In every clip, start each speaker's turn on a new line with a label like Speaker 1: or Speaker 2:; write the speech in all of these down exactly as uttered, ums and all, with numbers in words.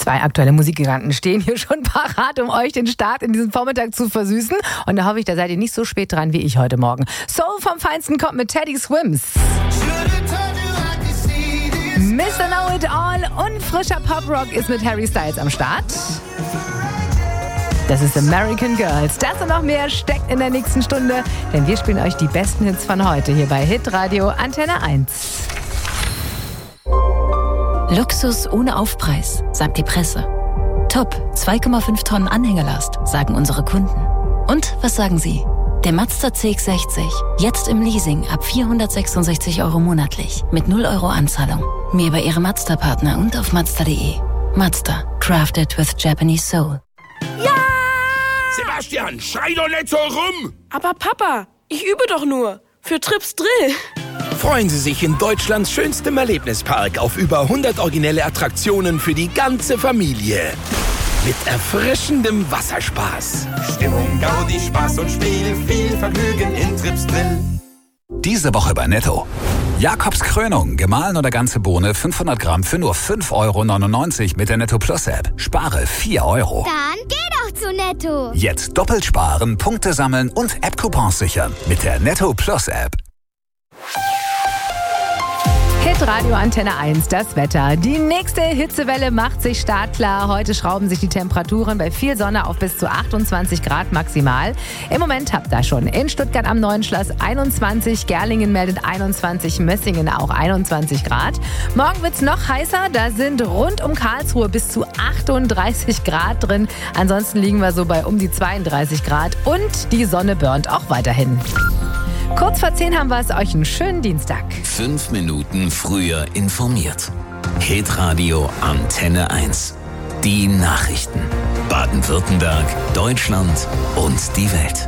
Speaker 1: Zwei aktuelle Musikgiganten stehen hier schon parat, um euch den Start in diesem Vormittag zu versüßen. Und da hoffe ich, da seid ihr nicht so spät dran wie ich heute Morgen. Soul vom Feinsten kommt mit Teddy Swims. Mister Know It All und frischer Pop-Rock ist mit Harry Styles am Start. Das ist American Girls. Das und noch mehr steckt in der nächsten Stunde, denn wir spielen euch die besten Hits von heute hier bei Hitradio Antenne eins.
Speaker 2: Luxus ohne Aufpreis, sagt die Presse. Top, zwei Komma fünf Tonnen Anhängerlast, sagen unsere Kunden. Und was sagen Sie? Der Mazda C X sechzig, jetzt im Leasing ab vierhundertsechsundsechzig Euro monatlich, mit null Euro Anzahlung. Mehr bei Ihrem Mazda-Partner und auf Mazda punkt de. Mazda, crafted with Japanese soul.
Speaker 3: Ja!
Speaker 4: Sebastian, schrei doch nicht so rum!
Speaker 3: Aber Papa, ich übe doch nur. Für Trips Drill.
Speaker 4: Freuen Sie sich in Deutschlands schönstem Erlebnispark auf über hundert originelle Attraktionen für die ganze Familie. Mit erfrischendem Wasserspaß.
Speaker 5: Stimmung, Gaudi, Spaß und Spiel, viel Vergnügen in Trips Drill.
Speaker 6: Diese Woche bei Netto. Jakobs Krönung, gemahlen oder ganze Bohne, fünfhundert Gramm für nur fünf Euro neunundneunzig mit der Netto Plus App. Spare vier Euro.
Speaker 7: Dann geh doch zu Netto.
Speaker 6: Jetzt doppelt sparen, Punkte sammeln und App-Coupons sichern mit der Netto Plus App.
Speaker 1: Hitradio Antenne eins, das Wetter. Die nächste Hitzewelle macht sich startklar. Heute schrauben sich die Temperaturen bei viel Sonne auf bis zu achtundzwanzig Grad maximal. Im Moment habt ihr schon in Stuttgart am Neuen Schloss einundzwanzig, Gerlingen meldet einundzwanzig, Mössingen auch einundzwanzig Grad. Morgen wird's noch heißer, da sind rund um Karlsruhe bis zu achtunddreißig Grad drin. Ansonsten liegen wir so bei um die zweiunddreißig Grad und die Sonne burnt auch weiterhin. Kurz vor zehn haben wir es euch einen schönen Dienstag.
Speaker 8: Fünf Minuten früher informiert. Hitradio Antenne eins. Die Nachrichten. Baden-Württemberg, Deutschland und die Welt.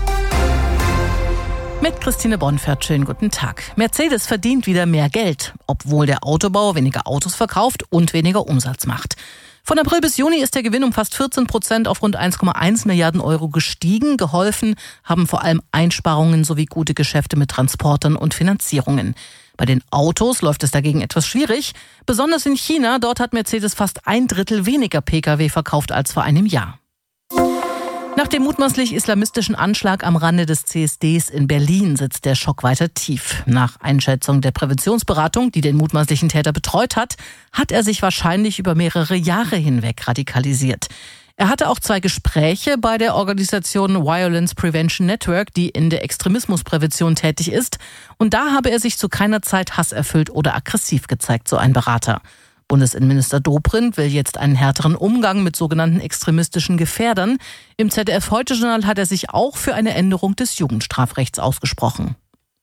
Speaker 9: Mit Christine Bonfert, schönen guten Tag. Mercedes verdient wieder mehr Geld, obwohl der Autobauer weniger Autos verkauft und weniger Umsatz macht. Von April bis Juni ist der Gewinn um fast vierzehn Prozent auf rund eins Komma eins Milliarden Euro gestiegen. Geholfen haben vor allem Einsparungen sowie gute Geschäfte mit Transportern und Finanzierungen. Bei den Autos läuft es dagegen etwas schwierig. Besonders in China, dort hat Mercedes fast ein Drittel weniger Pkw verkauft als vor einem Jahr. Nach dem mutmaßlich islamistischen Anschlag am Rande des C S Ds in Berlin sitzt der Schock weiter tief. Nach Einschätzung der Präventionsberatung, die den mutmaßlichen Täter betreut hat, hat er sich wahrscheinlich über mehrere Jahre hinweg radikalisiert. Er hatte auch zwei Gespräche bei der Organisation Violence Prevention Network, die in der Extremismusprävention tätig ist. Und da habe er sich zu keiner Zeit hasserfüllt oder aggressiv gezeigt, so ein Berater. Bundesinnenminister Dobrindt will jetzt einen härteren Umgang mit sogenannten extremistischen Gefährdern. Im Z D F-Heute-Journal hat er sich auch für eine Änderung des Jugendstrafrechts ausgesprochen.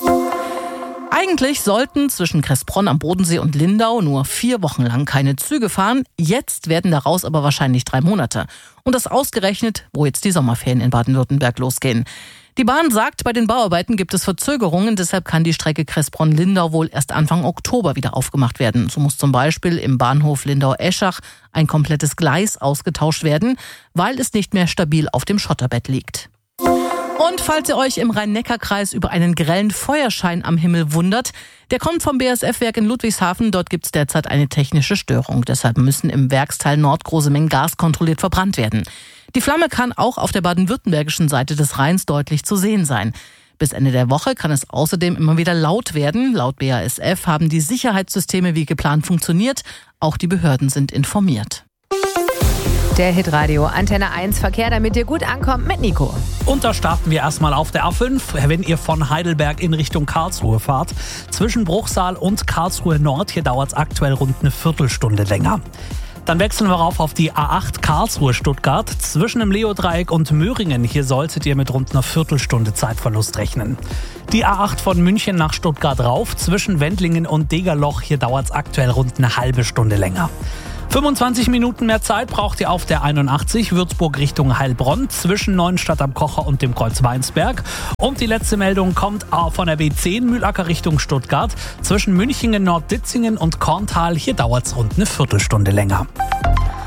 Speaker 9: Eigentlich sollten zwischen Kressbronn am Bodensee und Lindau nur vier Wochen lang keine Züge fahren. Jetzt werden daraus aber wahrscheinlich drei Monate. Und das ausgerechnet, wo jetzt die Sommerferien in Baden-Württemberg losgehen. Die Bahn sagt, bei den Bauarbeiten gibt es Verzögerungen, deshalb kann die Strecke Kressbronn-Lindau wohl erst Anfang Oktober wieder aufgemacht werden. So muss zum Beispiel im Bahnhof Lindau-Eschach ein komplettes Gleis ausgetauscht werden, weil es nicht mehr stabil auf dem Schotterbett liegt. Und falls ihr euch im Rhein-Neckar-Kreis über einen grellen Feuerschein am Himmel wundert, der kommt vom B A S F-Werk in Ludwigshafen. Dort gibt es derzeit eine technische Störung. Deshalb müssen im Werksteil Nord große Mengen Gas kontrolliert verbrannt werden. Die Flamme kann auch auf der baden-württembergischen Seite des Rheins deutlich zu sehen sein. Bis Ende der Woche kann es außerdem immer wieder laut werden. Laut B A S F haben die Sicherheitssysteme wie geplant funktioniert. Auch die Behörden sind informiert.
Speaker 1: Der Hitradio Antenne eins Verkehr, damit ihr gut ankommt mit Nico.
Speaker 10: Und da starten wir erstmal auf der A fünf, wenn ihr von Heidelberg in Richtung Karlsruhe fahrt. Zwischen Bruchsal und Karlsruhe Nord, hier dauert es aktuell rund eine Viertelstunde länger. Dann wechseln wir rauf auf die A acht Karlsruhe-Stuttgart. Zwischen dem Leodreieck und Möhringen, hier solltet ihr mit rund einer Viertelstunde Zeitverlust rechnen. Die A acht von München nach Stuttgart rauf. Zwischen Wendlingen und Degerloch, hier dauert es aktuell rund eine halbe Stunde länger. fünfundzwanzig Minuten mehr Zeit braucht ihr auf der einundachtzig Würzburg Richtung Heilbronn zwischen Neuenstadt am Kocher und dem Kreuz Weinsberg. Und die letzte Meldung kommt von der B zehn Mühlacker Richtung Stuttgart zwischen Münchingen, Nordditzingen und Korntal. Hier dauert es rund eine Viertelstunde länger.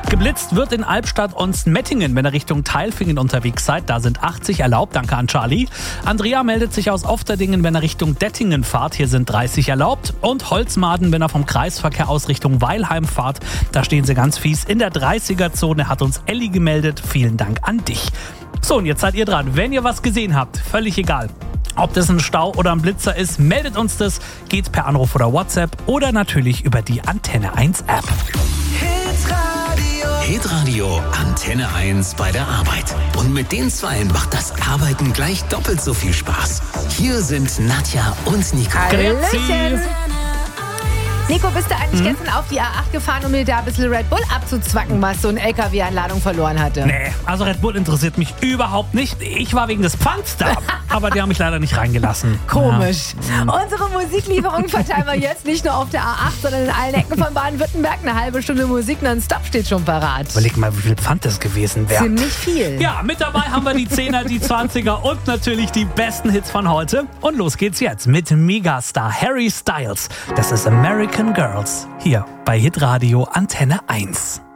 Speaker 10: Geblitzt wird in Albstadt und Mettingen, wenn ihr Richtung Tailfingen unterwegs seid. Da sind achtzig erlaubt, danke an Charlie. Andrea meldet sich aus Ofterdingen, wenn er Richtung Dettingen fahrt. Hier sind dreißig erlaubt. Und Holzmaden, wenn er vom Kreisverkehr aus Richtung Weilheim fahrt. Da stehen sie ganz fies in der dreißiger-Zone, hat uns Elli gemeldet. Vielen Dank an dich. So, und jetzt seid ihr dran. Wenn ihr was gesehen habt, völlig egal. Ob das ein Stau oder ein Blitzer ist, meldet uns das. Geht per Anruf oder WhatsApp oder natürlich über die Antenne eins App.
Speaker 8: Hitradio Antenne eins bei der Arbeit. Und mit den Zweien macht das Arbeiten gleich doppelt so viel Spaß. Hier sind Nadja und Nico.
Speaker 1: Hallöchen. Nico, bist du eigentlich hm? gestern auf die A acht gefahren, um mir da ein bisschen Red Bull abzuzwacken, was so ein L K W an Ladung verloren hatte?
Speaker 10: Nee, also Red Bull interessiert mich überhaupt nicht. Ich war wegen des Pfands da, aber die haben mich leider nicht reingelassen.
Speaker 1: Komisch. Ja. Unsere Musiklieferung verteilen wir jetzt nicht nur auf der A acht, sondern in allen Ecken von Baden-Württemberg. Eine halbe Stunde Musik nonstop steht schon parat.
Speaker 10: Überleg mal, wie viel Pfand das gewesen wäre.
Speaker 1: Ziemlich viel.
Speaker 10: Ja, mit dabei haben wir die Zehner, die Zwanziger und natürlich die besten Hits von heute. Und los geht's jetzt mit Megastar Harry Styles. Das ist American Girls, hier bei Hitradio Antenne eins.